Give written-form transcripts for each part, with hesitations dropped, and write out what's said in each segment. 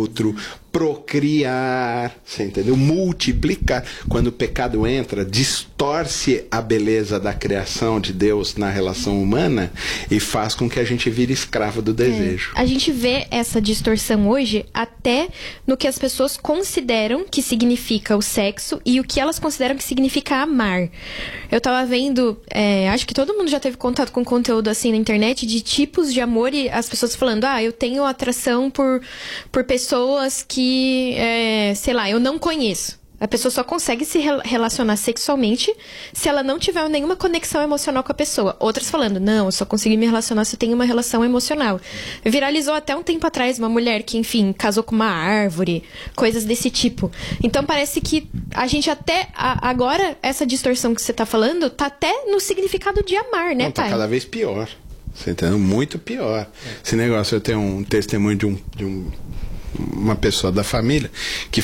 outro, procriar, você entendeu? Multiplicar. Quando o pecado entra, distorce a beleza da criação de Deus na relação humana e faz com que a gente vire escravo do desejo. A gente vê essa distorção hoje até no que as pessoas consideram que significa o sexo e o que elas consideram que significa amar. Eu tava vendo, acho que todo mundo já teve contato com conteúdo assim na internet de tipos de amor e as pessoas falando, eu tenho atração por pessoas que, sei lá, eu não conheço. A pessoa só consegue se relacionar sexualmente se ela não tiver nenhuma conexão emocional com a pessoa. Outras falando, não, eu só consigo me relacionar se eu tenho uma relação emocional. Viralizou até um tempo atrás uma mulher que, enfim, casou com uma árvore, coisas desse tipo. Então parece que a gente até, agora, essa distorção que você tá falando, tá até no significado de amar, né, pai? Tá cada vez pior. Você entendeu? Muito pior. Esse negócio, eu tenho um testemunho de uma pessoa da família que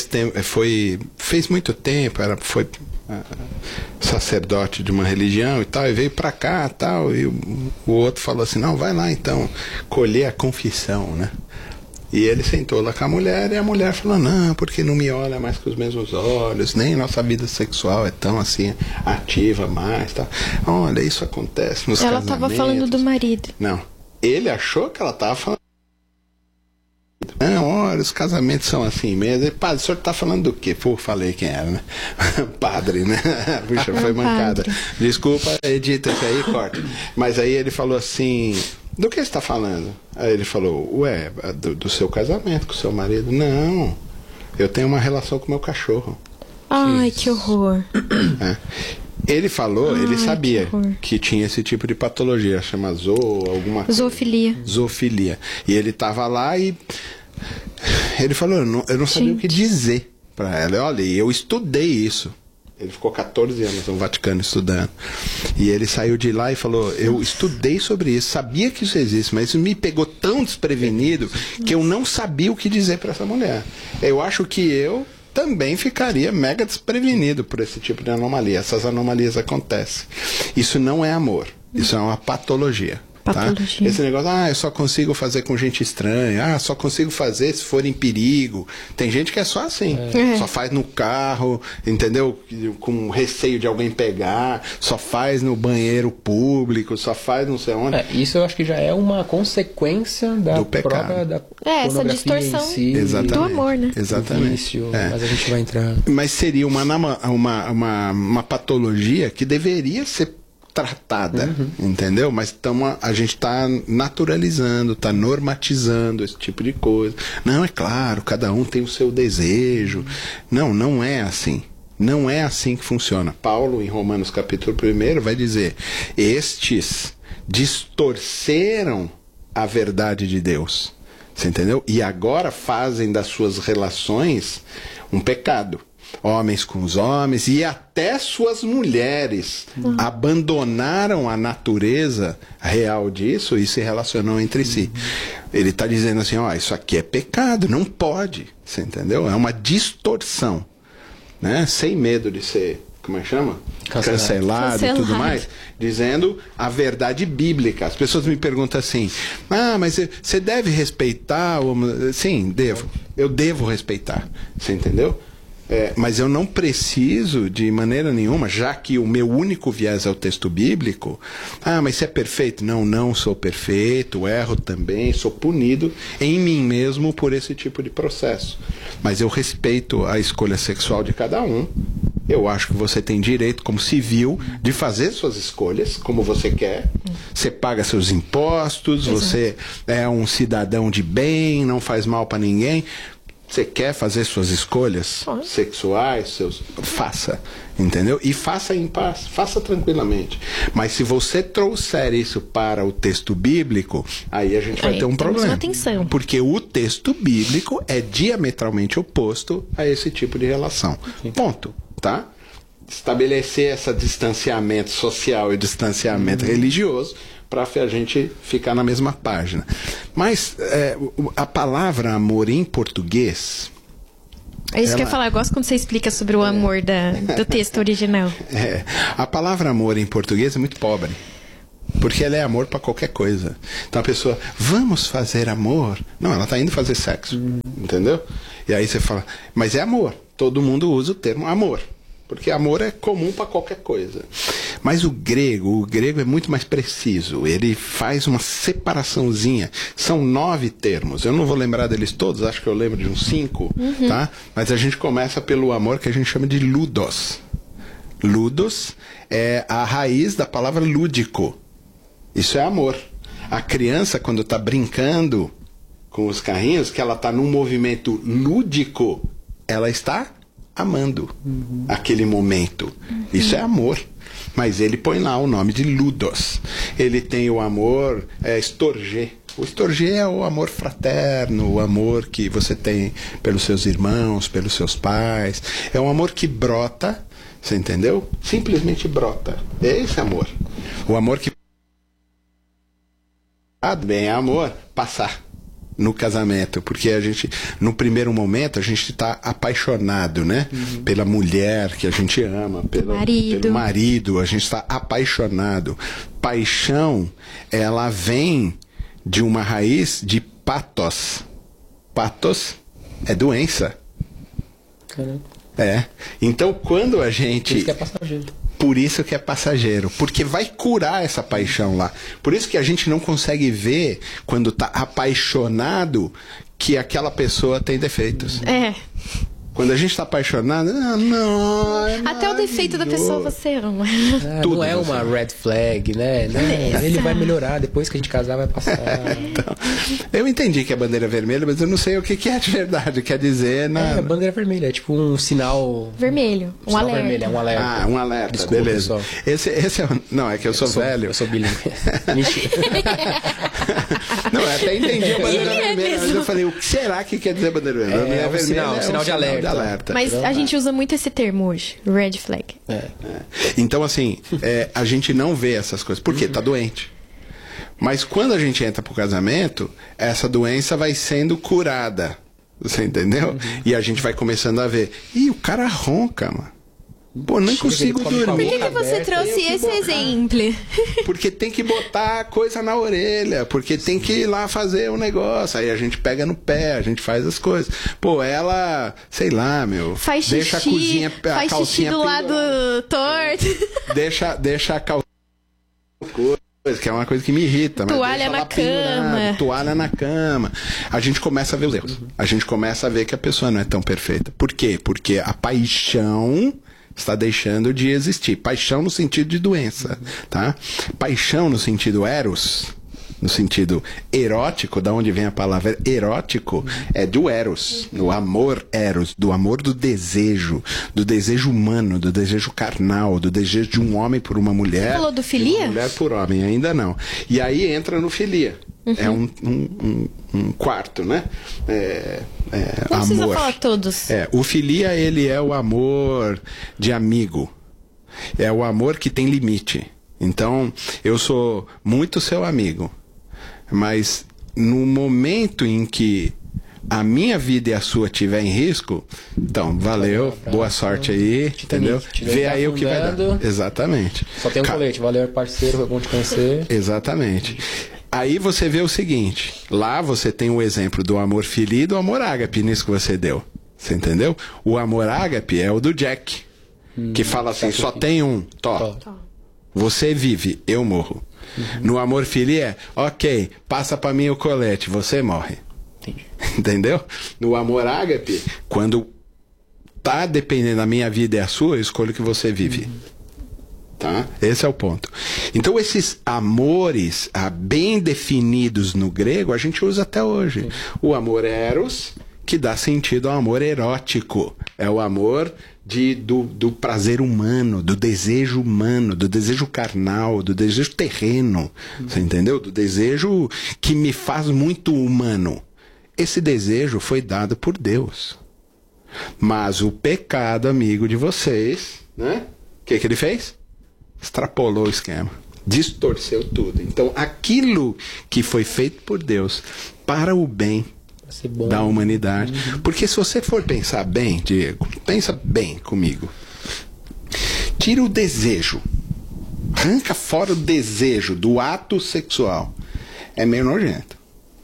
fez muito tempo, foi sacerdote de uma religião e tal, e veio pra cá e tal, e o outro falou assim, não, vai lá então colher a confissão, né? E ele sentou lá com a mulher e a mulher falou, não, porque não me olha mais com os mesmos olhos, nem nossa vida sexual é tão assim ativa mais, tá? Olha, isso acontece nos casamentos. Ela tava falando do marido. Não, ele achou que ela tava falando. Não, olha, os casamentos são assim mesmo. Padre, o senhor tá falando do quê? Pô, falei quem era, né? Padre, né? Puxa, foi mancada. Desculpa, edita isso aí, corta. Mas aí ele falou assim, do que você tá falando? Aí ele falou, do seu casamento com o seu marido. Não, eu tenho uma relação com o meu cachorro. Ai, que horror. Ele falou, ele sabia que tinha esse tipo de patologia, chama alguma coisa. Zoofilia. E ele tava lá e ele falou, eu não sabia o que dizer pra ela. Olha, eu estudei isso. Ele ficou 14 anos no Vaticano estudando. E ele saiu de lá e falou, eu estudei sobre isso, sabia que isso existe, mas isso me pegou tão desprevenido que eu não sabia o que dizer pra essa mulher. Eu acho que eu também ficaria mega desprevenido por esse tipo de anomalia. Essas anomalias acontecem. Isso não é amor. Isso é uma patologia. Tá? Esse negócio, eu só consigo fazer com gente estranha, só consigo fazer se for em perigo. Tem gente que é só assim, só faz no carro, entendeu? Com receio de alguém pegar, só faz no banheiro público, só faz não sei onde. Isso eu acho que já é uma consequência da própria da essa distorção em si, do amor, né? Exatamente. Vício, mas a gente vai entrar. Mas seria uma patologia que deveria ser tratada, entendeu? Mas a gente está naturalizando, está normatizando esse tipo de coisa. Não, é claro, cada um tem o seu desejo. Não é assim. Não é assim que funciona. Paulo, em Romanos capítulo 1, vai dizer, estes distorceram a verdade de Deus. Você entendeu? E agora fazem das suas relações um pecado. Homens com os homens e até suas mulheres abandonaram a natureza real disso e se relacionam entre si. Ele está dizendo assim, isso aqui é pecado, não pode, você entendeu? É uma distorção, né? Sem medo de ser, como é que chama? Cancelado e tudo mais, dizendo a verdade bíblica. As pessoas me perguntam assim, mas você deve respeitar? Sim, devo. Eu devo respeitar, você entendeu? Mas eu não preciso de maneira nenhuma, já que o meu único viés é o texto bíblico, mas você é perfeito? Não sou perfeito, erro também, sou punido em mim mesmo por esse tipo de processo. Mas eu respeito a escolha sexual de cada um. Eu acho que você tem direito, como civil, de fazer suas escolhas, como você quer. Você paga seus impostos, você é um cidadão de bem, não faz mal para ninguém. Você quer fazer suas escolhas sexuais, faça, entendeu? E faça em paz, faça tranquilamente. Mas se você trouxer isso para o texto bíblico, aí a gente vai ter um problema. Atenção. Porque o texto bíblico é diametralmente oposto a esse tipo de relação. Ponto, tá? Estabelecer esse distanciamento social e distanciamento religioso para a gente ficar na mesma página. Mas a palavra amor em português... É isso que eu ia falar, eu gosto quando você explica sobre o amor do texto original. A palavra amor em português é muito pobre. Porque ela é amor para qualquer coisa. Então a pessoa, vamos fazer amor? Não, ela está indo fazer sexo. Entendeu? E aí você fala, mas é amor. Todo mundo usa o termo amor. Porque amor é comum para qualquer coisa. Mas o grego é muito mais preciso. Ele faz uma separaçãozinha. São 9 termos. Eu não vou lembrar deles todos, acho que eu lembro de uns 5, tá? Mas a gente começa pelo amor que a gente chama de ludos. Ludos é a raiz da palavra lúdico. Isso é amor. A criança, quando está brincando com os carrinhos, que ela está num movimento lúdico, ela está amando aquele momento. Isso é amor. Mas ele põe lá o nome de ludos. Ele tem o amor storge. O storge é o amor fraterno, o amor que você tem pelos seus irmãos, pelos seus pais. É um amor que brota, você entendeu? Simplesmente brota. É esse amor. O amor que bem, é amor passar no casamento, porque a gente, no primeiro momento, a gente está apaixonado, né? Pela mulher que a gente ama, pelo marido, a gente está apaixonado. Paixão, ela vem de uma raiz de pathos. Pathos é doença. Caramba. Então quando a gente... Isso que é passageiro. Por isso que é passageiro, porque vai curar essa paixão lá. Por isso que a gente não consegue ver, quando está apaixonado, que aquela pessoa tem defeitos. Quando a gente está apaixonado, não, até o defeito da pessoa você ama. Tudo não é uma red flag, né? Ele vai melhorar, depois que a gente casar vai passar. Então, eu entendi que é bandeira vermelha, mas eu não sei o que é de verdade. Quer dizer... bandeira vermelha, é tipo um sinal... Vermelho, um alerta. Vermelho, é um alerta. Ah, um alerta, desculpa, beleza. Esse é não, é que eu sou velho. Eu sou bilíngue. Mentira. Não, eu até entendi a bandeira vermelha, mas eu falei, o que será que quer dizer bandeira vermelha? É um sinal de alerta. Mas a gente usa muito esse termo hoje, red flag. Então, assim, a gente não vê essas coisas. Por quê? Tá doente. Mas quando a gente entra pro casamento, essa doença vai sendo curada. Você entendeu? E a gente vai começando a ver. Ih, o cara ronca, mano. Pô, nem consigo dormir. Por que você trouxe esse exemplo? Porque tem que botar coisa na orelha, porque tem que ir lá fazer um negócio. Aí a gente pega no pé, a gente faz as coisas. Pô, ela, sei lá, faz xixi, deixa a cozinha, faz xixi do lado torto. Deixa a calcinha, que é uma coisa que me irrita. Mas toalha na cama. Toalha na cama. A gente começa a ver os erros. A gente começa a ver que a pessoa não é tão perfeita. Por quê? Porque a paixão está deixando de existir. Paixão no sentido de doença, tá? Paixão no sentido eros, no sentido erótico, da onde vem a palavra erótico, é do eros, no amor eros, do amor do desejo humano, do desejo carnal, do desejo de um homem por uma mulher. Você falou do filia? Uma mulher por homem, ainda não. E aí entra no filia. É um quarto, né? Não amor. precisa falar todos. O filia, ele é o amor de amigo. É o amor que tem limite. Então, eu sou muito seu amigo. Mas no momento em que a minha vida e a sua estiver em risco, então, valeu, boa sorte aí, entendeu? Vê aí o que vai dar. Exatamente. Só tem um colete, valeu, parceiro, foi bom te conhecer. Exatamente. Aí você vê o seguinte, lá você tem o exemplo do amor fili e do amor ágape, nisso que você deu. Você entendeu? O amor ágape é o do Jack, que fala assim, só tem um, você vive, eu morro. No amor fili é, ok, passa pra mim o colete, você morre. Entendi. Entendeu? No amor ágape, quando tá dependendo da minha vida e a sua, eu escolho que você vive. Tá? Esse é o ponto. Então esses amores bem definidos no grego a gente usa até hoje. O amor eros, que dá sentido ao amor erótico. É o amor do prazer humano, do desejo carnal, do desejo terreno. Você entendeu? Do desejo que me faz muito humano. Esse desejo foi dado por Deus. Mas o pecado, amigo de vocês, né? O que ele fez? Extrapolou o esquema, distorceu tudo. Então, aquilo que foi feito por Deus para o bem da humanidade. Porque se você for pensar bem, Diego, pensa bem comigo. Tira o desejo arranca fora o desejo do ato sexual, é meio nojento.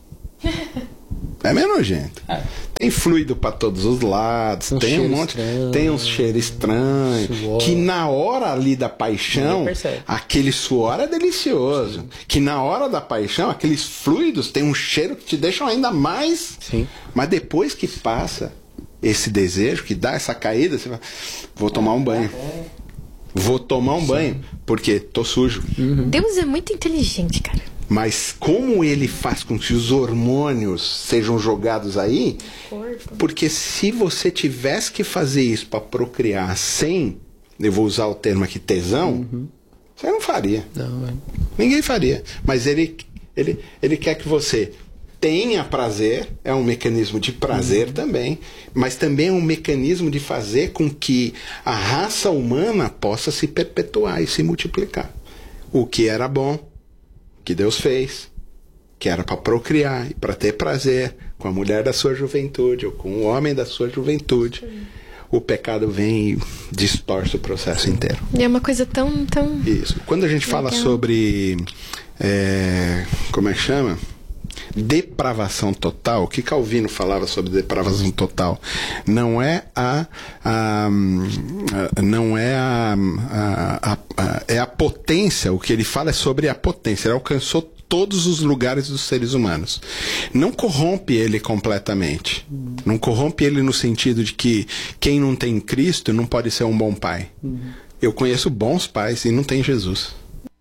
É meio nojento. Tem fluido pra todos os lados, tem um monte, tem uns cheiros estranhos, que na hora ali da paixão, aquele suor é delicioso. Que na hora da paixão, aqueles fluidos tem um cheiro que te deixam ainda mais. Sim. Mas depois que passa esse desejo, que dá essa caída, você fala, vou tomar um banho. Vou tomar um banho, porque tô sujo. Deus é muito inteligente, cara. Mas como ele faz com que os hormônios sejam jogados aí? Porque se você tivesse que fazer isso para procriar sem, eu vou usar o termo aqui, tesão, você não faria. Não, Ninguém faria. Mas ele quer que você tenha prazer, é um mecanismo de prazer também, mas também é um mecanismo de fazer com que a raça humana possa se perpetuar e se multiplicar. O que era bom, que Deus fez, que era para procriar e para ter prazer com a mulher da sua juventude ou com o homem da sua juventude. O pecado vem e distorce o processo inteiro. E é uma coisa tão... Isso. Quando a gente fala sobre... como é que chama? Depravação total. O que Calvino falava sobre depravação total? Não é é a potência. O que ele fala é sobre a potência. Ele alcançou todos os lugares dos seres humanos. Não corrompe ele completamente. Não corrompe ele no sentido de que quem não tem Cristo não pode ser um bom pai. Eu conheço bons pais e não tem Jesus.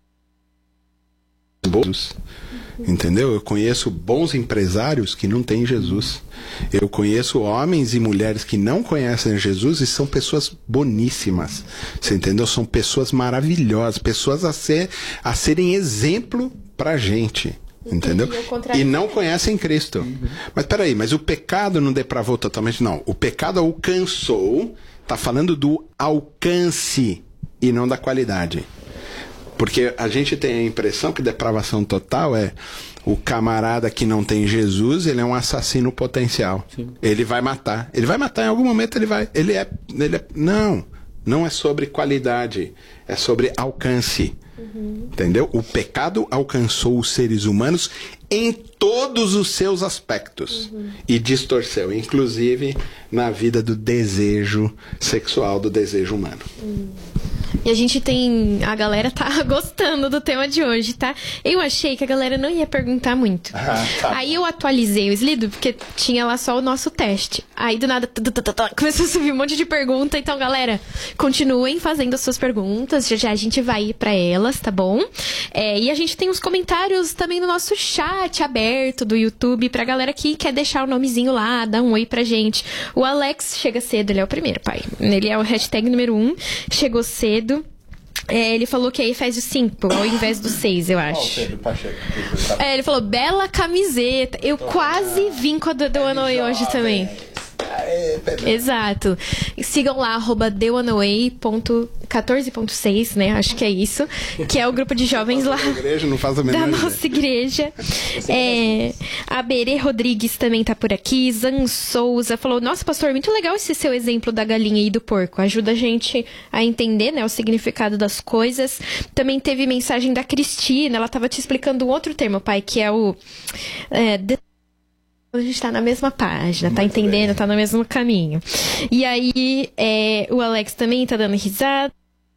Entendeu? Eu conheço bons empresários que não têm Jesus. Eu conheço homens e mulheres que não conhecem Jesus e são pessoas boníssimas. Você entendeu? São pessoas maravilhosas, pessoas a serem exemplo pra gente. Entendeu? E não conhecem Cristo. Mas peraí, mas o pecado não depravou totalmente? Não. O pecado alcançou, tá falando do alcance e não da qualidade. Porque a gente tem a impressão que depravação total é o camarada que não tem Jesus, ele é um assassino potencial. Sim. Ele vai matar. Ele vai matar em algum momento, ele vai. Não é sobre qualidade, é sobre alcance. Entendeu? O pecado alcançou os seres humanos em todos os seus aspectos e distorceu, inclusive na vida do desejo sexual, do desejo humano. E a gente a galera tá gostando do tema de hoje, tá? Eu achei que a galera não ia perguntar muito. Aí eu atualizei o Slido, porque tinha lá só o nosso teste. Aí do nada, começou a subir um monte de pergunta. Então, galera, continuem fazendo as suas perguntas. Já a gente vai ir pra elas, tá bom? E a gente tem uns comentários também no nosso chat aberto do YouTube pra galera que quer deixar o nomezinho lá, dar um oi pra gente. O Alex chega cedo, ele é o primeiro, pai. Ele é o hashtag número 1, chegou cedo. Ele falou que aí faz o 5 ao invés do 6, eu acho. Ele falou, bela camiseta. Eu quase vim com a do Anoe hoje também. Exato. Sigam lá, @TheOneWay.14.6, né? Acho que é isso. Que é o grupo de jovens lá da nossa igreja. A Berê Rodrigues também tá por aqui. Zan Souza falou, nossa, pastor, muito legal esse seu exemplo da galinha e do porco. Ajuda a gente a entender, né, o significado das coisas. Também teve mensagem da Cristina. Ela tava te explicando um outro termo, pai, que é o... a gente tá na mesma página, tá entendendo? Tá no mesmo caminho. E aí, o Alex também tá dando risada.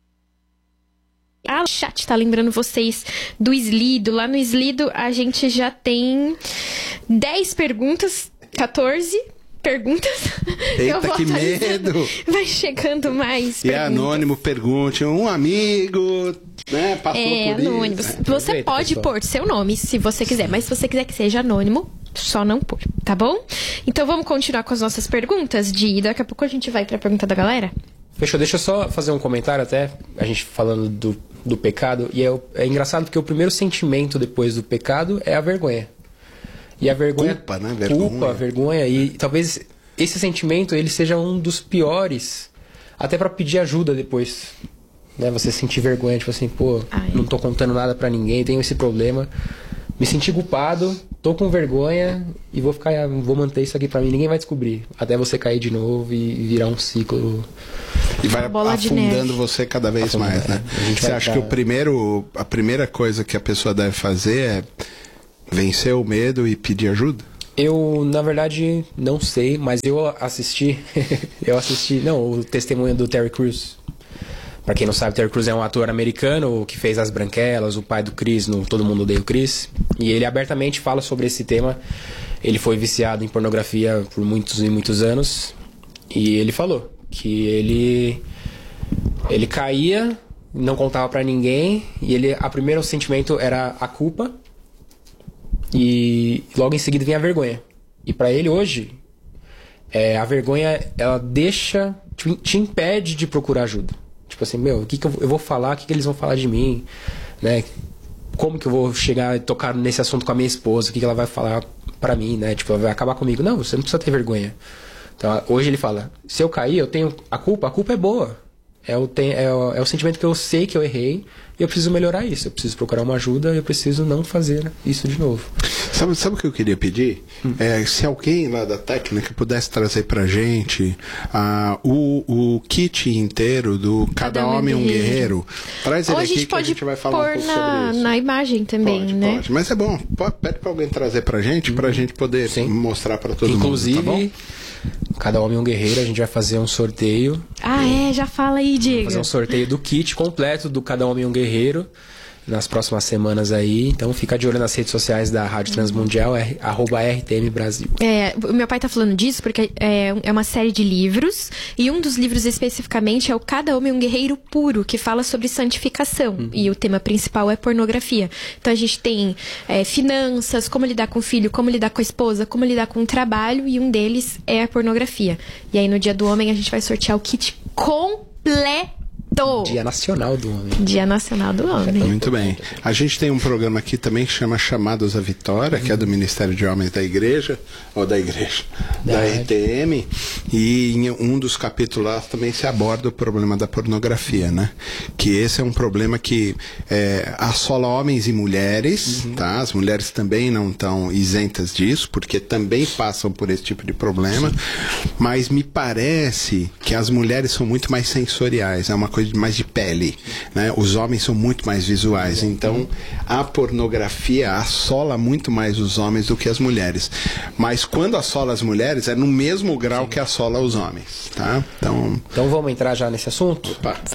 O chat tá lembrando vocês do Slido. Lá no Slido a gente já tem 10 perguntas, 14 perguntas. Eita, que medo! Vai chegando mais. E é anônimo, pergunte. Um amigo, né? Passou por anônimo. isso. Você pode pôr seu nome se você quiser, mas se você quiser que seja anônimo, só não pôr, tá bom? Então vamos continuar com as nossas perguntas, daqui a pouco a gente vai pra pergunta da galera. Fechou, deixa eu só fazer um comentário até, a gente falando do pecado, e é engraçado porque o primeiro sentimento depois do pecado é a vergonha. E a vergonha... Culpa, né? Vergonha, e talvez esse sentimento ele seja um dos piores, até pra pedir ajuda depois, né? Você sentir vergonha, tipo assim, não tô contando nada pra ninguém, tenho esse problema... Me senti culpado, tô com vergonha e vou manter isso aqui pra mim. Ninguém vai descobrir. Até você cair de novo e virar um ciclo E vai afundando você cada vez mais, né? Você acha que a primeira coisa que a pessoa deve fazer é vencer o medo e pedir ajuda? Eu, na verdade, não sei, mas eu assisti o testemunho do Terry Crews. Pra quem não sabe, Terry Crews é um ator americano que fez As Branquelas, o pai do Chris no Todo Mundo Odeia o Chris. E ele abertamente fala sobre esse tema. Ele foi viciado em pornografia por muitos e muitos anos. E ele falou que ele caía, não contava pra ninguém. E o primeiro sentimento era a culpa. E logo em seguida vem a vergonha. E pra ele hoje, a vergonha, ela te impede de procurar ajuda. Tipo assim, o que eu vou falar? O que eles vão falar de mim? Né? Como que eu vou chegar e tocar nesse assunto com a minha esposa? O que ela vai falar pra mim, né? Tipo, ela vai acabar comigo. Não, você não precisa ter vergonha. Então, hoje ele fala, se eu cair, eu tenho a culpa é boa. É o sentimento que eu sei que eu errei e eu preciso melhorar isso. Eu preciso procurar uma ajuda e eu preciso não fazer isso de novo. Sabe o que eu queria pedir? Se alguém lá da técnica pudesse trazer pra gente o kit inteiro do Cada Homem um Guerreiro. Traz ele aqui que a gente vai falar um pouco sobre isso. Na imagem também, né? Pode. Mas é bom. Pede pra alguém trazer pra gente poder mostrar pra todo Inclusive, mundo, tá bom? Cada Homem um Guerreiro, a gente vai fazer um sorteio. Já fala aí, Diego. Fazer um sorteio do kit completo do Cada Homem um Guerreiro nas próximas semanas aí. Então fica de olho nas redes sociais da Rádio Transmundial, @RTM Brasil. O meu pai tá falando disso porque é uma série de livros, e um dos livros especificamente é o Cada Homem um Guerreiro Puro, que fala sobre santificação, e o tema principal é pornografia. Então a gente tem finanças, como lidar com o filho, como lidar com a esposa, como lidar com o trabalho, e um deles é a pornografia. E aí no Dia do Homem a gente vai sortear o kit completo. Dia Nacional do Homem. Dia Nacional do Homem. Muito bem. A gente tem um programa aqui também que chama Chamados à Vitória, que é do Ministério de Homens da Igreja, da RTM, e em um dos capítulos lá também se aborda o problema da pornografia, né? Que esse é um problema que assola homens e mulheres, tá? As mulheres também não estão isentas disso, porque também passam por esse tipo de problema, mas me parece que as mulheres são muito mais sensoriais, é uma coisa mais de pele, né? Os homens são muito mais visuais, então a pornografia assola muito mais os homens do que as mulheres, mas quando assola as mulheres é no mesmo grau que assola os homens, tá? Então vamos entrar já nesse assunto.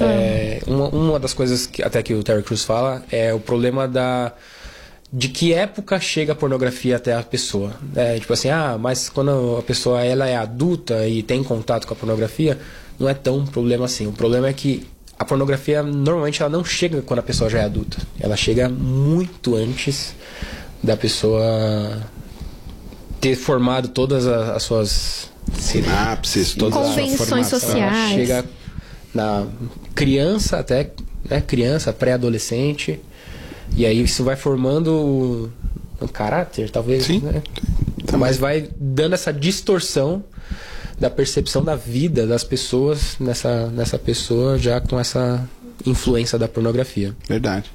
Uma das coisas que até que o Terry Crews fala é o problema de que época chega a pornografia até a pessoa. Tipo assim, mas quando a pessoa ela é adulta e tem contato com a pornografia, não é tão um problema assim. O problema é que a pornografia, normalmente, ela não chega quando a pessoa já é adulta. Ela chega muito antes da pessoa ter formado todas as suas sinapses, todas as suas convenções sociais. Ela chega na criança até, né? Criança, pré-adolescente. E aí isso vai formando um caráter, talvez. Sim, né? Mas vai dando essa distorção da percepção da vida das pessoas nessa pessoa já com essa influência da pornografia. Verdade.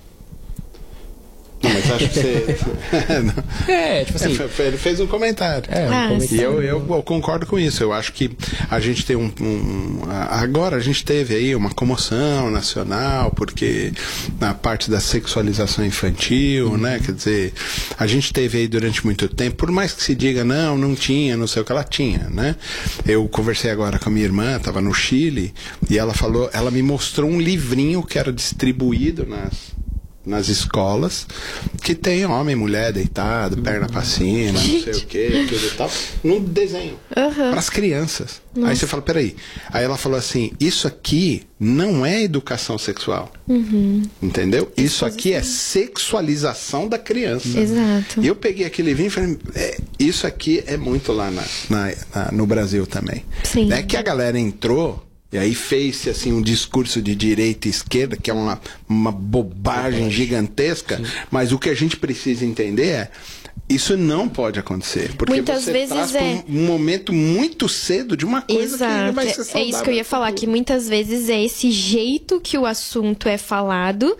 Não, mas acho que você... tipo assim... Ele fez um comentário. E eu concordo com isso. Eu acho que a gente tem agora a gente teve aí uma comoção nacional, porque na parte da sexualização infantil, né? Quer dizer, a gente teve aí durante muito tempo, por mais que se diga, não tinha, não sei o que, ela tinha, né? Eu conversei agora com a minha irmã, estava no Chile, e ela me mostrou um livrinho que era distribuído nas escolas, que tem homem e mulher deitado, perna pra cima, não sei o que, tudo e tal, num desenho, para as crianças. Nossa. Aí você fala, peraí. Aí ela falou assim, isso aqui não é educação sexual. Entendeu? Isso aqui é sexualização da criança. Exato. E eu peguei aquele livrinho e falei, isso aqui é muito lá no Brasil também. Sim. É que a galera entrou e aí fez-se assim um discurso de direita e esquerda, que é uma bobagem gigantesca, mas o que a gente precisa entender é, isso não pode acontecer, porque muitas você vezes traz um momento muito cedo de uma coisa que não vai ser saudável. É isso que eu ia falar, que muitas vezes é esse jeito que o assunto é falado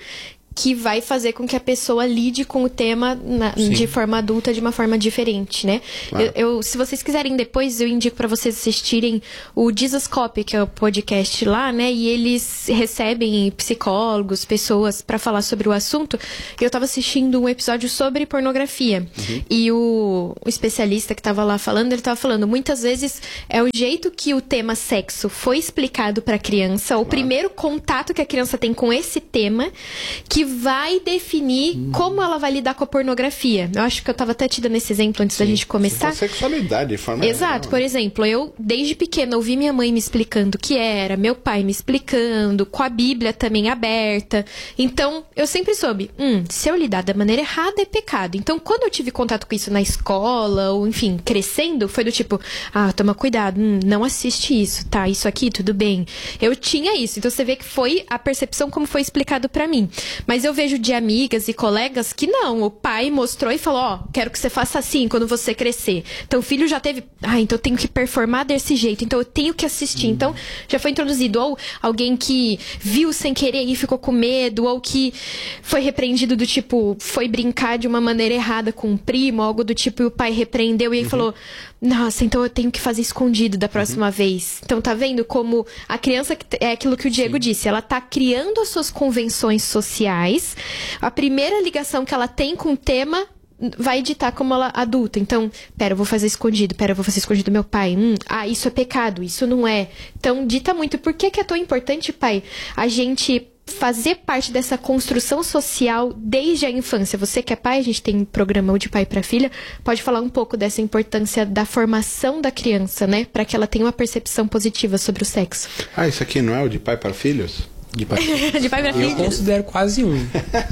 que vai fazer com que a pessoa lide com o tema de forma adulta, de uma forma diferente, né? Claro. Se vocês quiserem depois, eu indico para vocês assistirem o Jesus Copy, que é o podcast lá, né? E eles recebem psicólogos, pessoas para falar sobre o assunto. Eu tava assistindo um episódio sobre pornografia. E o especialista que tava lá falando, ele tava falando, muitas vezes é o jeito que o tema sexo foi explicado para a criança, o primeiro contato que a criança tem com esse tema, que vai definir como ela vai lidar com a pornografia. Eu acho que eu tava até te dando esse exemplo antes da gente começar. A sexualidade, de forma Exato. Por exemplo, eu, desde pequena, ouvi minha mãe me explicando o que era, meu pai me explicando, com a Bíblia também aberta. Então, eu sempre soube, se eu lidar da maneira errada, é pecado. Então, quando eu tive contato com isso na escola, ou enfim, crescendo, foi do tipo, toma cuidado, não assiste isso, tá? Isso aqui, tudo bem. Eu tinha isso. Então, você vê que foi a percepção como foi explicado pra mim. Mas eu vejo de amigas e colegas que não. O pai mostrou e falou, quero que você faça assim quando você crescer. Então o filho já teve, então eu tenho que performar desse jeito, então eu tenho que assistir. Então já foi introduzido. Ou alguém que viu sem querer e ficou com medo, ou que foi repreendido do tipo, foi brincar de uma maneira errada com um primo, algo do tipo, e o pai repreendeu e ele falou, nossa, então eu tenho que fazer escondido da próxima vez. Então tá vendo como a criança, é aquilo que o Diego disse, ela tá criando as suas convenções sociais. A primeira ligação que ela tem com o tema vai ditar como ela adulta. Então, eu vou fazer escondido do meu pai. Isso é pecado, isso não é. Então, dita muito. Por que é tão importante, pai, a gente fazer parte dessa construção social desde a infância? Você que é pai, a gente tem um programa de pai para filha, pode falar um pouco dessa importância da formação da criança, né? Para que ela tenha uma percepção positiva sobre o sexo. Isso aqui não é o de pai para filhos? De pai para filhos. Eu considero quase um.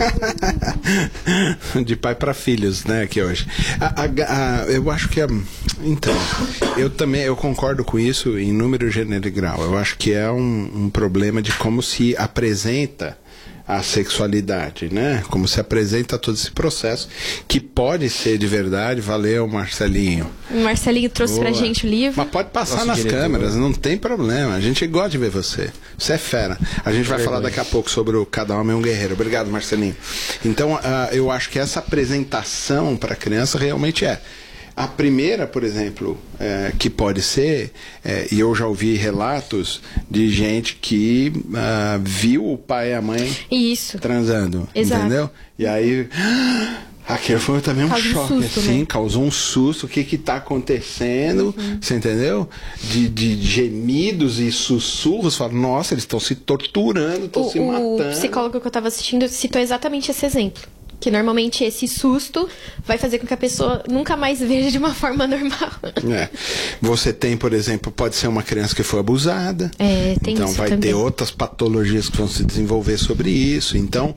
De pai para filhos, né, aqui hoje. Eu acho que então, eu concordo com isso em número, gênero e grau. Eu acho que é um problema de como se apresenta a sexualidade, né? Como se apresenta todo esse processo, que pode ser de verdade. Valeu, Marcelinho. O Marcelinho trouxe pra gente o livro. Mas pode passar nas câmeras, não tem problema. A gente gosta de ver você. Você é fera. A gente vai falar daqui a pouco sobre o Cada Homem é um Guerreiro. Obrigado, Marcelinho. Então, eu acho que essa apresentação para a criança realmente é. A primeira, por exemplo, que pode ser, e eu já ouvi relatos de gente que viu o pai e a mãe transando, entendeu? E aí, aquilo foi também um choque, susto, assim, né? Causou um susto. O que está acontecendo? Você entendeu? De gemidos e sussurros. Fala, nossa, eles estão se torturando, estão se matando. O psicólogo que eu estava assistindo citou exatamente esse exemplo. Que normalmente esse susto vai fazer com que a pessoa nunca mais veja de uma forma normal. Você tem, por exemplo, pode ser uma criança que foi abusada. Tem então isso vai também. ter outras patologias que vão se desenvolver sobre isso. Então,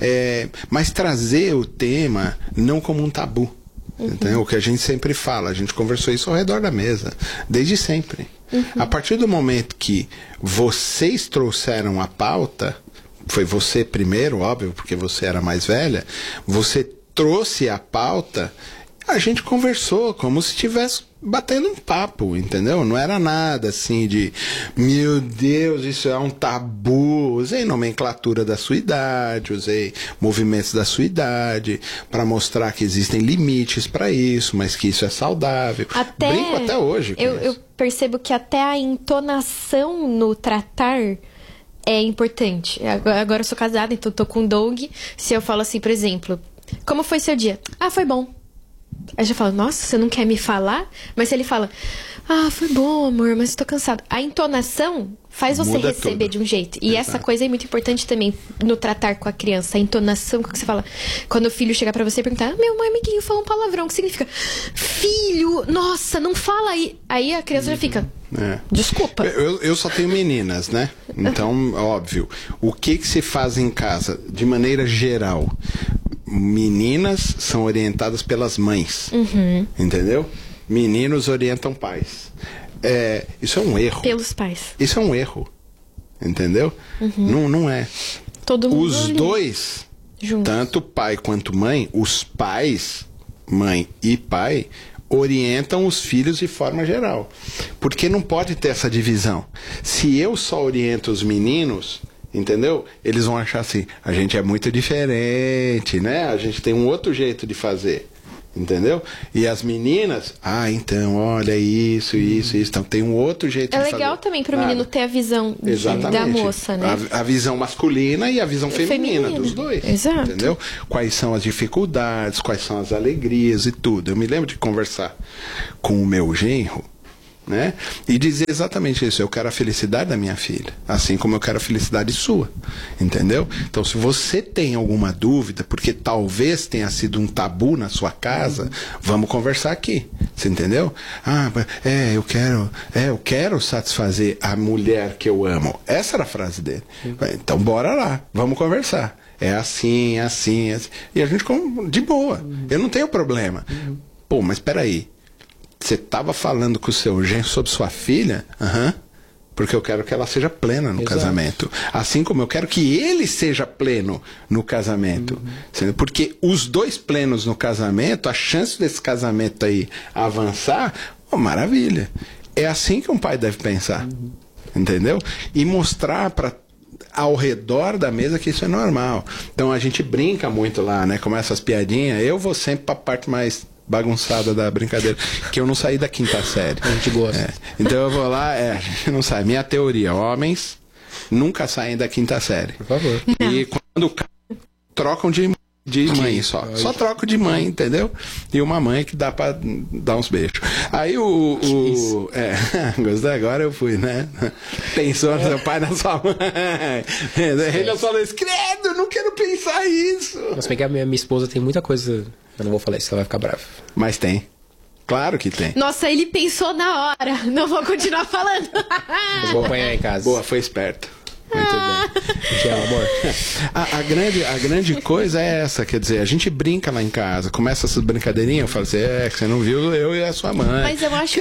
mas trazer o tema não como um tabu. Entendeu? O que a gente sempre fala, a gente conversou isso ao redor da mesa, desde sempre. A partir do momento que vocês trouxeram a pauta, foi você primeiro, óbvio, porque você era mais velha, você trouxe a pauta, a gente conversou como se estivesse batendo um papo, entendeu? Não era nada assim de, meu Deus, isso é um tabu. Usei nomenclatura da sua idade, usei movimentos da sua idade, para mostrar que existem limites para isso, mas que isso é saudável. Brinco até hoje. Eu percebo que até a entonação no tratar é importante. Agora eu sou casada, então tô com o Doug. Se eu falo assim, por exemplo, como foi seu dia? Foi bom. Aí eu já falo, nossa, você não quer me falar? Mas se ele fala, foi bom, amor, mas tô cansado. A entonação faz você muda receber tudo. De um jeito. E essa coisa é muito importante também no tratar com a criança. A entonação que você fala. Quando o filho chegar pra você e perguntar, meu amiguinho falou um palavrão, o que significa? Filho, nossa, não fala aí. Aí a criança já fica, desculpa. Eu só tenho meninas, né? Então, óbvio. O que se faz em casa, de maneira geral? Meninas são orientadas pelas mães. Entendeu? Meninos orientam pais. Isso é um erro. Pelos pais. Isso é um erro. Entendeu? Não é. Todo mundo os dois, juntos. Tanto pai quanto mãe, os pais, mãe e pai, orientam os filhos de forma geral. Porque não pode ter essa divisão. Se eu só oriento os meninos, entendeu? Eles vão achar assim, a gente é muito diferente, né? A gente tem um outro jeito de fazer. Entendeu? E as meninas, então, olha isso. Então tem um outro jeito de fazer. É legal também pro menino ter a visão da moça, né? A visão masculina e a visão feminina dos dois. Exato. Entendeu? Quais são as dificuldades, quais são as alegrias e tudo. Eu me lembro de conversar com o meu genro, né? E dizer exatamente isso. Eu quero a felicidade da minha filha, assim como eu quero a felicidade sua, entendeu? Então, se você tem alguma dúvida, porque talvez tenha sido um tabu na sua casa, vamos conversar aqui, você entendeu? Eu quero satisfazer a mulher que eu amo. Essa era a frase dele. Então, bora lá, vamos conversar. É assim. E a gente, de boa, eu não tenho problema. Pô, mas peraí. Você estava falando com o seu genro sobre sua filha? Porque eu quero que ela seja plena no casamento. Assim como eu quero que ele seja pleno no casamento. Porque os dois plenos no casamento, a chance desse casamento aí avançar, maravilha. É assim que um pai deve pensar. Entendeu? E mostrar ao redor da mesa que isso é normal. Então a gente brinca muito lá, né? Começa as piadinhas. Eu vou sempre para a parte mais bagunçada da brincadeira, que eu não saí da 5ª série. A gente gosta. Então eu vou lá, a gente não sai. Minha teoria, homens nunca saem da 5ª série. Por favor. E quando trocam de mãe só. Só troco de mãe, entendeu? E uma mãe que dá pra dar uns beijos. Aí gostei, agora eu fui, né? Pensou no seu pai, na sua mãe. Ele falou isso, credo, não quero pensar isso. Mas bem que a minha esposa tem muita coisa. Eu não vou falar isso, ela vai ficar brava. Mas tem. Claro que tem. Nossa, ele pensou na hora. Não vou continuar falando. Eu vou apanhar em casa. Boa, foi esperto. Muito bem. Te amo, amor. A grande coisa é essa, quer dizer, a gente brinca lá em casa, começa essas brincadeirinhas, eu falo assim, que você não viu eu e a sua mãe. Mas eu acho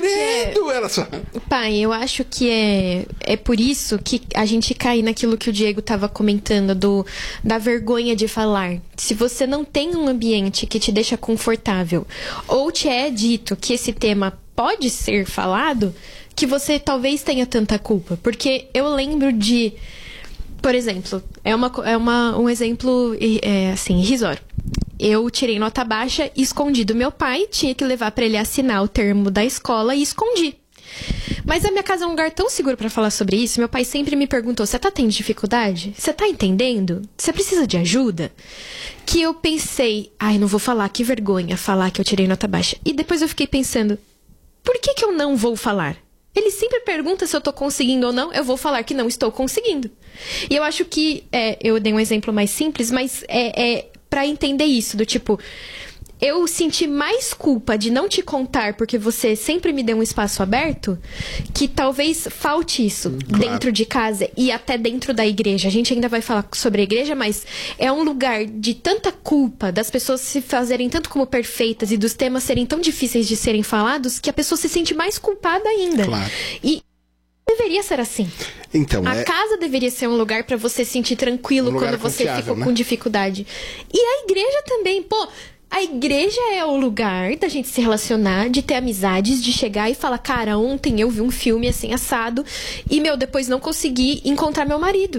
Pai, eu acho que é por isso que a gente cai naquilo que o Diego estava comentando, da vergonha de falar. Se você não tem um ambiente que te deixa confortável, ou te é dito que esse tema pode ser falado, que você talvez tenha tanta culpa. Porque eu lembro de... Por exemplo, um exemplo assim, irrisório. Eu tirei nota baixa e escondi do meu pai, tinha que levar para ele assinar o termo da escola e escondi. Mas a minha casa é um lugar tão seguro para falar sobre isso. Meu pai sempre me perguntou, você tá tendo dificuldade? Você tá entendendo? Você precisa de ajuda? Que eu pensei, não vou falar, que vergonha falar que eu tirei nota baixa. E depois eu fiquei pensando, por que eu não vou falar? Ele sempre pergunta se eu tô conseguindo ou não, eu vou falar que não estou conseguindo. E eu acho que, eu dei um exemplo mais simples, mas é pra entender isso, do tipo, eu senti mais culpa de não te contar porque você sempre me deu um espaço aberto, que talvez falte isso dentro de casa e até dentro da igreja. A gente ainda vai falar sobre a igreja, mas é um lugar de tanta culpa, das pessoas se fazerem tanto como perfeitas e dos temas serem tão difíceis de serem falados, que a pessoa se sente mais culpada ainda. Claro. E deveria ser assim. Então, a casa deveria ser um lugar pra você se sentir tranquilo quando você ficou com dificuldade. E a igreja também, a igreja é o lugar da gente se relacionar, de ter amizades, de chegar e falar, cara, ontem eu vi um filme assim, assado, e, depois não consegui encontrar meu marido.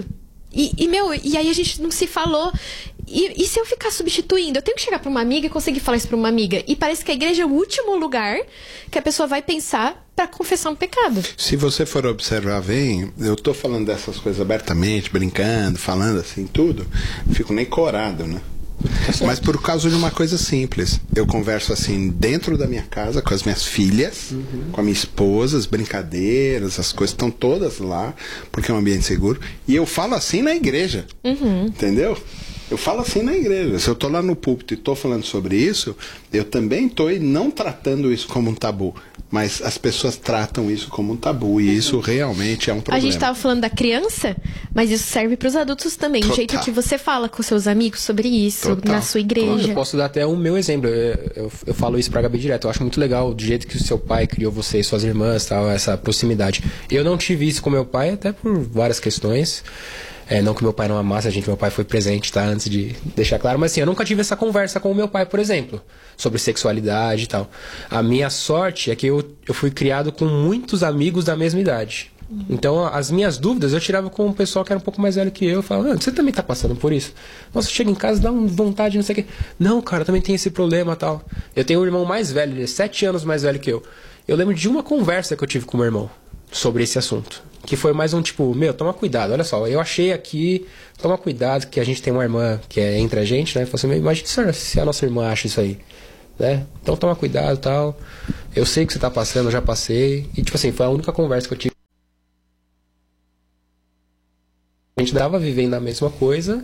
E aí a gente não se falou. E se eu ficar substituindo? Eu tenho que chegar pra uma amiga e conseguir falar isso pra uma amiga. E parece que a igreja é o último lugar que a pessoa vai pensar pra confessar um pecado. Se você for observar bem, eu tô falando dessas coisas abertamente, brincando, falando assim, tudo, não fico nem corado, né? Mas por causa de uma coisa simples. Eu converso assim dentro da minha casa com as minhas filhas, com a minha esposa, as brincadeiras, as coisas estão todas lá, porque é um ambiente seguro. E eu falo assim na igreja, entendeu? Eu falo assim na igreja. Se eu tô lá no púlpito e tô falando sobre isso, eu também tô não tratando isso como um tabu. Mas as pessoas tratam isso como um tabu. E isso realmente é um problema. A gente tava falando da criança, mas isso serve pros adultos também. O jeito que você fala com seus amigos sobre isso, na sua igreja. Eu posso dar até o meu exemplo. Eu falo isso pra Gabi direto. Eu acho muito legal do jeito que o seu pai criou você e suas irmãs, tal, essa proximidade. Eu não tive isso com meu pai, até por várias questões. Não que meu pai não amasse a gente, meu pai foi presente, tá? Antes de deixar claro. Mas assim, eu nunca tive essa conversa com o meu pai, por exemplo, sobre sexualidade e tal. A minha sorte é que eu fui criado com muitos amigos da mesma idade. Então, as minhas dúvidas eu tirava com o pessoal que era um pouco mais velho que eu. Falava, você também tá passando por isso? Nossa, chega em casa, dá uma vontade, não sei o quê. Não, cara, também tem esse problema e tal. Eu tenho um irmão mais velho, ele é 7 anos mais velho que eu. Eu lembro de uma conversa que eu tive com o meu irmão sobre esse assunto. Que foi mais um tipo, toma cuidado, olha só, eu achei aqui, toma cuidado, que a gente tem uma irmã que é entre a gente, né? Eu falei assim, imagina se a nossa irmã acha isso aí, né? Então toma cuidado e tal. Eu sei o que você tá passando, eu já passei. E tipo assim, foi a única conversa que eu tive. A gente dava vivendo a mesma coisa.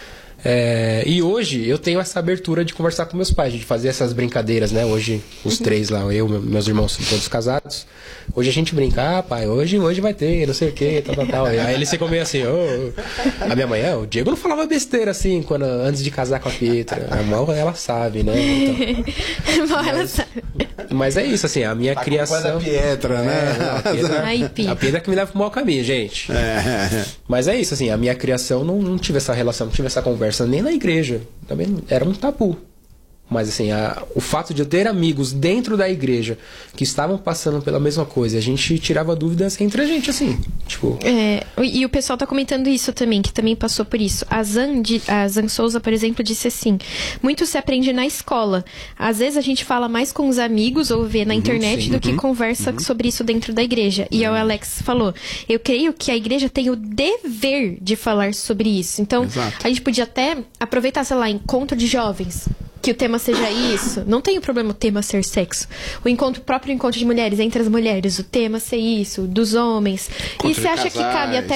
E hoje eu tenho essa abertura de conversar com meus pais, de fazer essas brincadeiras, né? Hoje, os 3 lá, eu, meus irmãos são todos casados. Hoje a gente brinca, pai, hoje vai ter, não sei o que, tal. Aí eles ficam meio assim, A minha mãe, o Diego não falava besteira assim, antes de casar com a Pietra. A mãe, ela sabe, né? Então, ela sabe. Mas é isso, assim, a minha criação... A Pietra, né? A Pietra que me leva pro mau caminho, gente. Mas é isso, assim, a minha criação não tive essa relação, não tive essa conversa nem na igreja. Também era um tabu. Mas assim, o fato de eu ter amigos dentro da igreja que estavam passando pela mesma coisa, a gente tirava dúvidas entre a gente, assim, tipo... E o pessoal tá comentando isso também, que também passou por isso. A Zan Souza, por exemplo, disse assim, muito se aprende na escola. Às vezes a gente fala mais com os amigos ou vê na internet do que conversa sobre isso dentro da igreja. E o Alex falou, eu creio que a igreja tem o dever de falar sobre isso. Então, a gente podia até aproveitar, sei lá, encontro de jovens, que o tema seja isso. Não tem problema o tema ser sexo. O próprio encontro de mulheres entre as mulheres, o tema ser isso, dos homens. Encontro e você acha que cabe até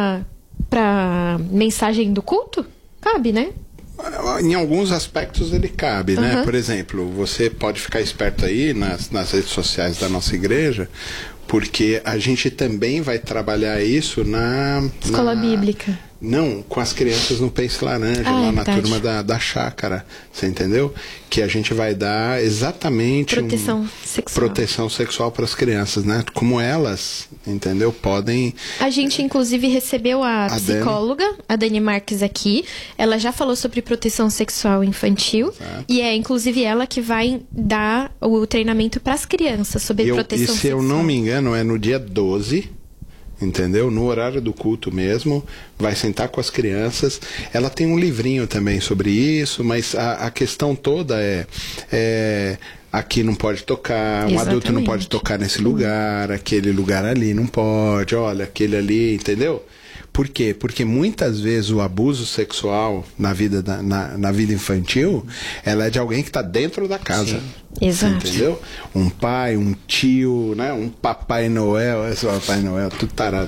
pra mensagem do culto? Cabe, né? Em alguns aspectos ele cabe, né? Por exemplo, você pode ficar esperto aí nas redes sociais da nossa igreja, porque a gente também vai trabalhar isso na escola bíblica. Não, com as crianças no Pense Laranja, lá na turma da chácara, você entendeu? Que a gente vai dar exatamente proteção sexual para as crianças, né? Como elas, entendeu? Podem... A gente, inclusive, recebeu a psicóloga, a Dani Marques, aqui. Ela já falou sobre proteção sexual infantil. Exato. E é, inclusive, ela que vai dar o treinamento para as crianças sobre proteção sexual. E se eu não me engano, é no dia 12... entendeu? No horário do culto mesmo, vai sentar com as crianças. Ela tem um livrinho também sobre isso, mas a questão toda aqui não pode tocar, um adulto não pode tocar nesse lugar, aquele lugar ali não pode, olha, aquele ali, entendeu? Por quê? Porque muitas vezes o abuso sexual na vida infantil, ela é de alguém que está dentro da casa. Sim. Exato. Entendeu? Um pai, um tio, né? Um Papai Noel, esse Papai Noel, tudo tarado.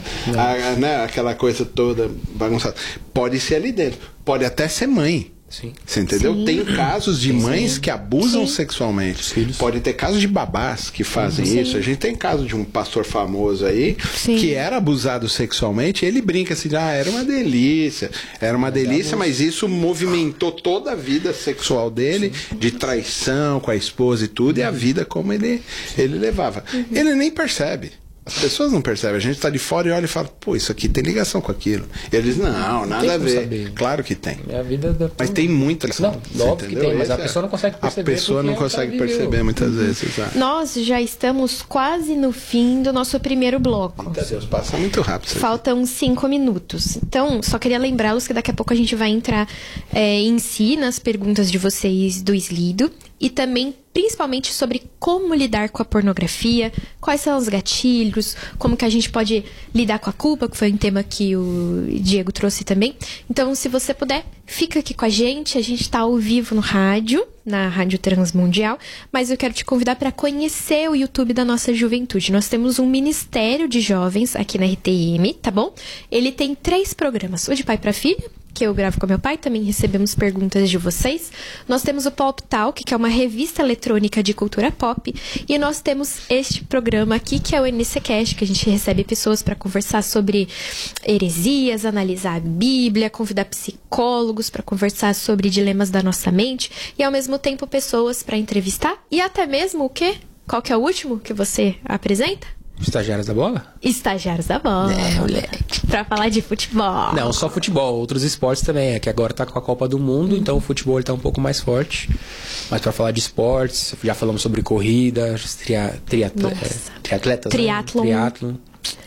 Né? Aquela coisa toda bagunçada. Pode ser ali dentro. Pode até ser mãe. Sim. Você entendeu? Sim. Tem casos de mães que abusam sexualmente. Pode ter casos de babás que fazem isso. A gente tem caso de um pastor famoso aí que era abusado sexualmente. Ele brinca assim, era uma delícia. Era uma delícia, mas isso movimentou toda a vida sexual dele, de traição com a esposa e tudo, e a vida como ele levava. Ele nem percebe. As pessoas não percebem, a gente está de fora e olha e fala, pô, isso aqui tem ligação com aquilo. E eles, não, nada a ver. Saber. Claro que tem. É a vida da... Mas tem muita ligação. Não, óbvio que tem, mas a pessoa não consegue perceber. A pessoa não consegue perceber muitas vezes. Exato. Nós já estamos quase no fim do nosso primeiro bloco. Meu Deus, passa muito rápido. Faltam 5 minutos. Então, só queria lembrá-los que daqui a pouco a gente vai entrar em si nas perguntas de vocês do Slido. E também, principalmente, sobre como lidar com a pornografia, quais são os gatilhos, como que a gente pode lidar com a culpa, que foi um tema que o Diego trouxe também. Então, se você puder, fica aqui com a gente está ao vivo no rádio, na Rádio Transmundial, mas eu quero te convidar para conhecer o YouTube da nossa juventude. Nós temos um ministério de jovens aqui na RTM, tá bom? Ele tem 3 programas, o de pai para filho, que eu gravo com meu pai, também recebemos perguntas de vocês. Nós temos o Pop Talk, que é uma revista eletrônica de cultura pop. E nós temos este programa aqui, que é o NCCast, que a gente recebe pessoas para conversar sobre heresias, analisar a Bíblia, convidar psicólogos para conversar sobre dilemas da nossa mente. E, ao mesmo tempo, pessoas para entrevistar. E até mesmo o quê? Qual que é o último que você apresenta? Estagiários da bola? Estagiários da bola. Moleque. Pra falar de futebol. Não, só futebol. Outros esportes também. É que agora tá com a Copa do Mundo, então o futebol ele tá um pouco mais forte. Mas pra falar de esportes, já falamos sobre corrida, triatletas. Triatlon. Né?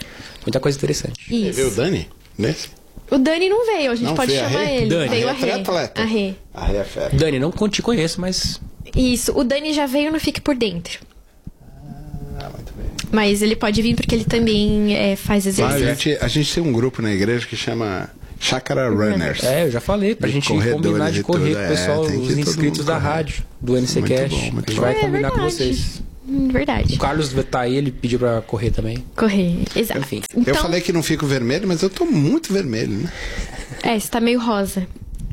Muita coisa interessante. Isso. Você viu o Dani nesse? O Dani não veio, a gente pode chamar ele. Dani. Veio a Rê é Rê. atleta. A Rê. A Rê é fera. Dani, não te conheço, mas... Isso, o Dani já veio no Fique Por Dentro. Muito bem. Mas ele pode vir porque ele também faz exercício. A gente tem um grupo na igreja que chama Chácara Runners. Eu já falei, pra gente combinar de correr com o pessoal, os inscritos da rádio, do NCCast. A gente vai combinar com vocês. Verdade. O Carlos tá aí, ele pediu pra correr também. Correr, exato. Enfim. Então, Eu falei que não fico vermelho, mas eu tô muito vermelho, né? você tá meio rosa.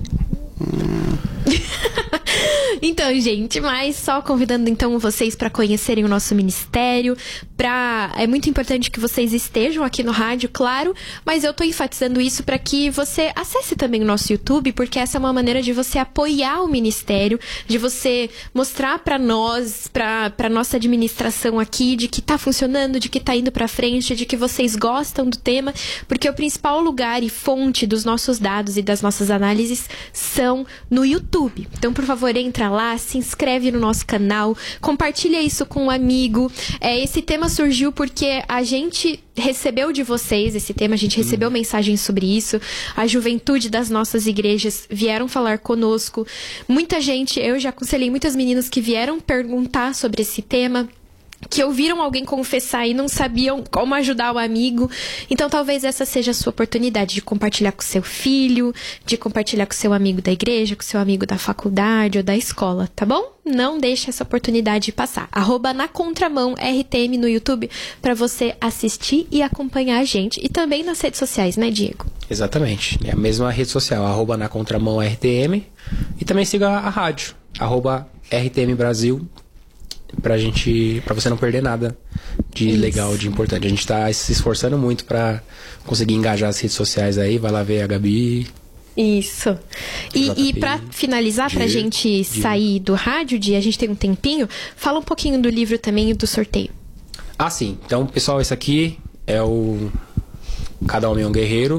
Então, gente, mas só convidando então vocês para conhecerem o nosso ministério, é muito importante que vocês estejam aqui no rádio, claro, mas eu tô enfatizando isso para que você acesse também o nosso YouTube, porque essa é uma maneira de você apoiar o ministério, de você mostrar para nós, para nossa administração aqui, de que tá funcionando, de que tá indo para frente, de que vocês gostam do tema, porque o principal lugar e fonte dos nossos dados e das nossas análises são no YouTube. Então, por favor, entra lá, se inscreve no nosso canal, compartilha isso com um amigo. Esse tema surgiu porque a gente recebeu de vocês esse tema, a gente recebeu mensagens sobre isso, a juventude das nossas igrejas vieram falar conosco, muita gente, eu já aconselhei muitas meninas que vieram perguntar sobre esse tema, que ouviram alguém confessar e não sabiam como ajudar o amigo. Então talvez essa seja a sua oportunidade de compartilhar com seu filho, de compartilhar com seu amigo da igreja, com seu amigo da faculdade ou da escola, tá bom? Não deixe essa oportunidade passar. @nacontramão_RTM no YouTube para você assistir e acompanhar a gente. E também nas redes sociais, né, Diego? Exatamente. É a mesma rede social, @nacontramão_RTM. E também siga a rádio, @RTM Brasil. Pra você não perder nada de legal, de importante. A gente tá se esforçando muito pra conseguir engajar as redes sociais aí. Vai lá ver a Gabi. Isso. E pra finalizar, pra gente sair do rádio, a gente tem um tempinho, fala um pouquinho do livro também e do sorteio. Ah, sim. Então, pessoal, esse aqui é o Cada Homem é um Guerreiro.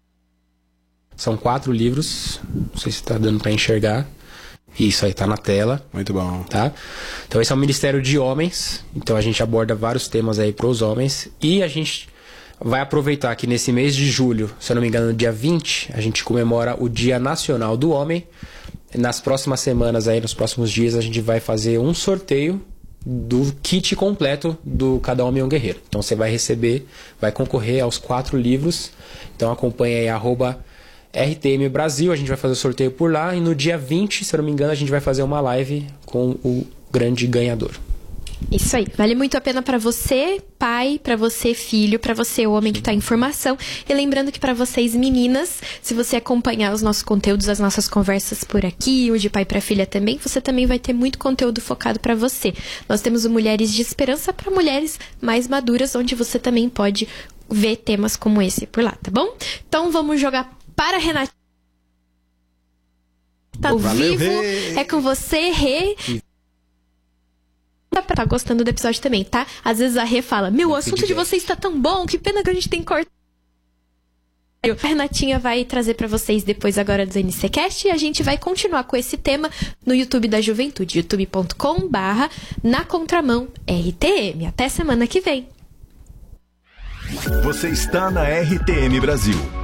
São 4 livros. Não sei se tá dando pra enxergar. Isso aí tá na tela. Muito bom. Tá? Então esse é um ministério de homens. Então a gente aborda vários temas aí pros homens. E a gente vai aproveitar que nesse mês de julho, se eu não me engano, no dia 20, a gente comemora o Dia Nacional do Homem. Nas próximas semanas aí, nos próximos dias, a gente vai fazer um sorteio do kit completo do Cada Homem é um Guerreiro. Então você vai receber, vai concorrer aos 4 livros. Então acompanha aí @RTM Brasil, a gente vai fazer o sorteio por lá. E no dia 20, se eu não me engano, a gente vai fazer uma live com o grande ganhador. Isso aí, vale muito a pena para você, pai, para você, filho, para você, homem que tá em formação. E lembrando que para vocês, meninas, se você acompanhar os nossos conteúdos, as nossas conversas por aqui, o de pai para filha também, você também vai ter muito conteúdo focado para você. Nós temos o Mulheres de Esperança para mulheres mais maduras, onde você também pode ver temas como esse por lá, tá bom? Então vamos jogar para a Renatinha. Tá ao vivo, é com você, Rê. Tá gostando do episódio também, tá? Às vezes a Rê fala, o assunto de vocês tá tão bom, que pena que a gente tem que cortar. A Renatinha vai trazer pra vocês depois agora do NCCast e a gente vai continuar com esse tema no YouTube da Juventude, youtube.com/nacontramão_RTM. Até semana que vem. Você está na RTM Brasil.